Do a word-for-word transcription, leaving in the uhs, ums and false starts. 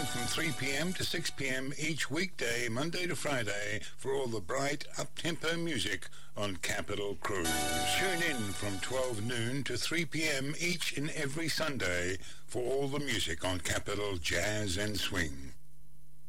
from three p.m. to six p.m. each weekday, Monday to Friday, for all the bright, up-tempo music on Capital Cruise. Tune in from twelve noon to three p.m. each and every Sunday for all the music on Capital Jazz and Swing.